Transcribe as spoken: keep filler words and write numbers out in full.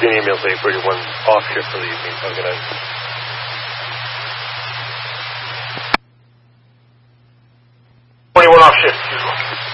The email saying thirty-one off shift for the evening. Okay, nice. Twenty-one off shift.